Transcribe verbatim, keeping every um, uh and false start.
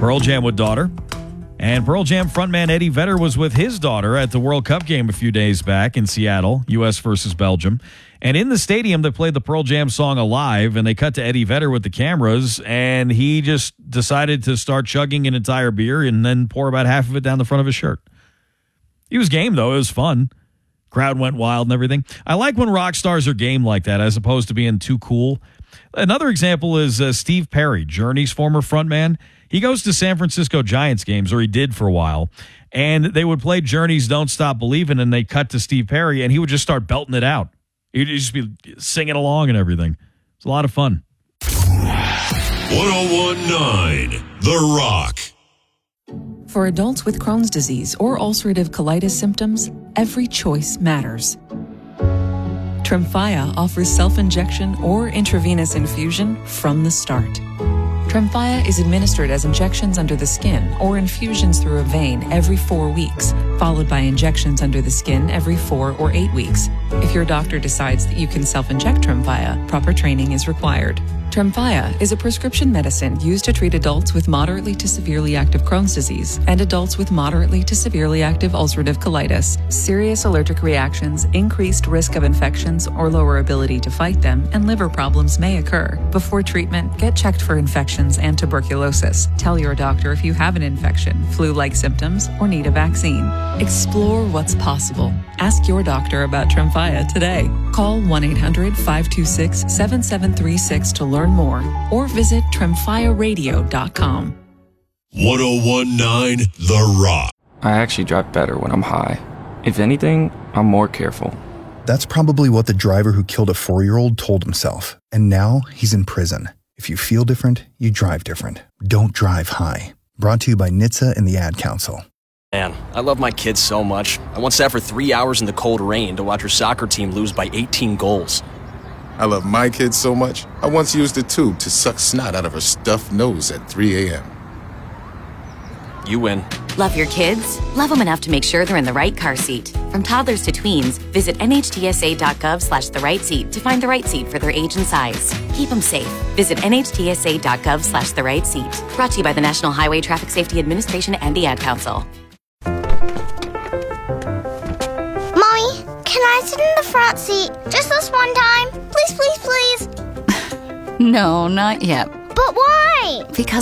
Pearl Jam with daughter. And Pearl Jam frontman Eddie Vedder was with his daughter at the World Cup game a few days back in Seattle, U S versus Belgium. And in the stadium, they played the Pearl Jam song Alive, and they cut to Eddie Vedder with the cameras, and he just decided to start chugging an entire beer and then pour about half of it down the front of his shirt. He was game, though. It was fun. Crowd went wild and everything. I like when rock stars are game like that as opposed to being too cool. Another example is uh, Steve Perry, Journey's former frontman. He goes to San Francisco Giants games, or he did for a while, and they would play Journey's Don't Stop Believin', and they cut to Steve Perry, and he would just start belting it out. He'd just be singing along and everything. It's a lot of fun. ten nineteen The Rock. For adults with Crohn's disease or ulcerative colitis symptoms, every choice matters. Tremfya offers self-injection or intravenous infusion from the start. Tremfya is administered as injections under the skin or infusions through a vein every four weeks, followed by injections under the skin every four or eight weeks. If your doctor decides that you can self-inject Tremfya, proper training is required. Tremfya is a prescription medicine used to treat adults with moderately to severely active Crohn's disease and adults with moderately to severely active ulcerative colitis. Serious allergic reactions, increased risk of infections or lower ability to fight them, and liver problems may occur. Before treatment, get checked for infections and tuberculosis. Tell your doctor if you have an infection, flu-like symptoms, or need a vaccine. Explore what's possible. Ask your doctor about Tremfya today. Call one eight hundred five two six seven seven three six to learn more, or visit tremfya radio dot com. ten nineteen The Rock. I actually drive better when I'm high. If anything, I'm more careful. That's probably what the driver who killed a four-year-old told himself, and now he's in prison. If you feel different, you drive different. Don't drive high. Brought to you by N H T S A and the Ad Council. Man, I love my kids so much. I once sat for three hours in the cold rain to watch her soccer team lose by eighteen goals. I love my kids so much, I once used a tube to suck snot out of her stuffed nose at three a.m. You win. Love your kids? Love them enough to make sure they're in the right car seat. From toddlers to tweens, visit N H T S A dot gov slash the right seat to find the right seat for their age and size. Keep them safe. Visit N H T S A dot gov slash the right seat. Brought to you by the National Highway Traffic Safety Administration and the Ad Council. Mommy, can I sit in the front seat just this one time? Please, please, please. No, not yet. But why? Because